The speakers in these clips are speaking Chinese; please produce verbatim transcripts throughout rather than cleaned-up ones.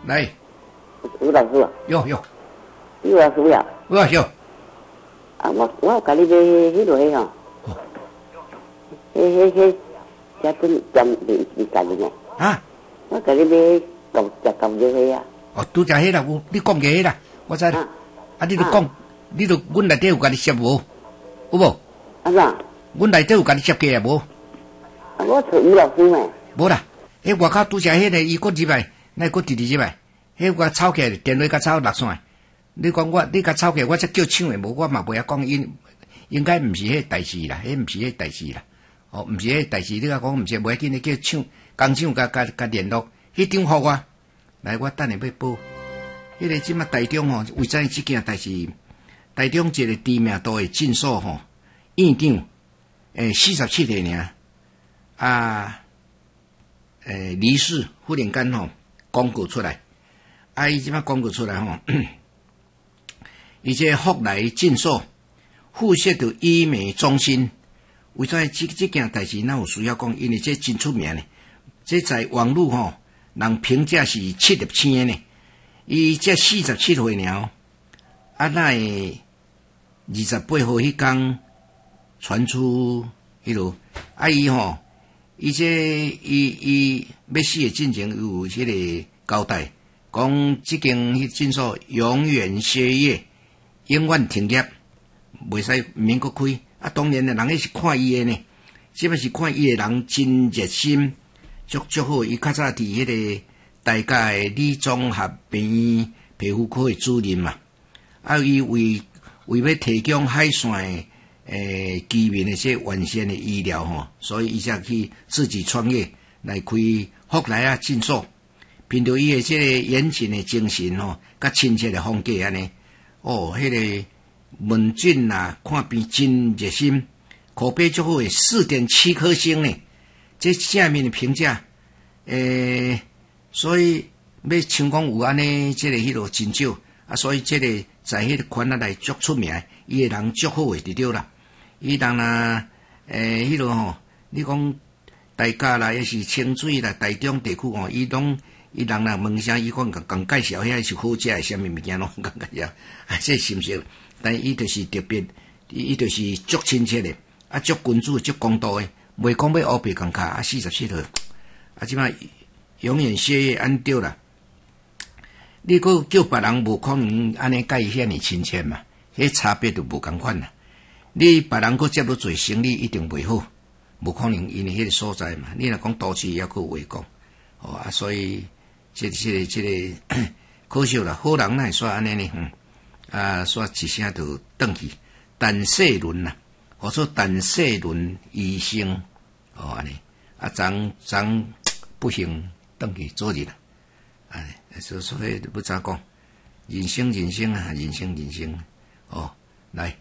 来， 吴老师， 哟哟， 吴老师呀， 吴老师， 啊，我我甲你买迄落个吼，迄迄迄，遮阵占你你家己呢？ 啊， 我甲你买搞食搞这个啊。 哦，拄只迄啦，有你讲嘅迄啦，我知啦。啊，你著讲，你著阮内底有甲你摄无？有无？ 啊啥？ 阮内底有甲你摄过啊无？ 啊，我找吴老师嘛。 无啦，迄外口拄只迄个伊搁入来，那搁直直入来，迄我抄起来电话甲抄六线。你讲我，你甲抄起来，我则叫抢诶，无我嘛袂晓讲，应应该毋是迄代志啦，迄毋是迄代志啦。哦，毋是迄代志，你甲讲毋是，袂紧，你叫抢，工厂甲甲甲联络，迄张互我。来，我等下要报。迄个即马台中吼，为怎即件代志？台中一个知名度诶诊所吼，院长诶四十七岁尔，啊，诶离世，忽然间吼广告出来，啊，伊即马广告出来吼，伊这福来诊所附设着医美中心，为怎即即件代志，咱有需要讲？因为这真出名咧，这在网络吼。人评价是七粒星呢，伊这四十七岁了，啊，那会二十八号迄天传出迄落，啊，伊吼，伊这伊伊要死的进前有迄个交代，讲即间迄诊所永远歇业，永远停业，袂使免阁开。啊，当然的人迄是看伊的呢，即摆是看伊的人真热心。足足好，伊较早伫迄个大家诶李综合病院皮肤科诶主任嘛，啊，伊为为要提供海线诶诶居民诶些完善诶医疗吼，所以伊才去自己创业来开福来啊诊所，凭着伊诶即个严谨诶精神吼，甲亲切诶风格安尼，哦，迄、那个问诊啊，看病真热心，口碑足好诶，四点七颗星呢。这下面的评价，诶、欸，所以要像讲有安尼，这个迄落真少啊，所以这个在迄个圈仔内足出名，伊个人足好诶，对对啦。伊人啊，诶、欸，迄落吼，你讲大家啦，也是清水啦，台中地区吼，伊拢伊人啦问啥，伊讲共介绍遐是好食诶，啥物物件拢共介绍，啊，这是毋是？但伊就是特别，伊就是足亲切诶，啊，足君子、足公道诶。袂讲要乌白工卡啊，四十七岁，啊，即摆永远歇业安对啦。你佫叫别人无可能安尼甲伊遐尼亲切嘛？迄差别就无共款啦。你别人佫接落做生意一定袂好，无可能因为迄个所在嘛。你若讲都市也佫话讲，哦啊，所以即、这、即、个、即、个可惜啦，好人哪会煞安尼呢？嗯，啊，煞一声就转去，但世论啦。我说胆色论医生，哦安尼，啊张张不幸登去做人啦，啊，所所以不咋讲，人生人生啊，人生人生，哦，来。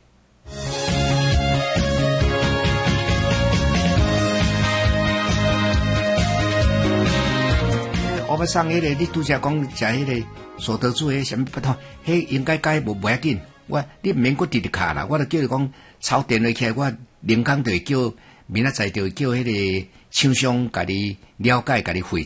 我要送迄个，你拄则讲食迄个所得主迄什么不通，迄应该改无无要紧。我你毋免搁直直卡啦，我著叫你讲抄电话起来，我临工就会叫明仔载就会叫迄个厂商甲你了解，甲你汇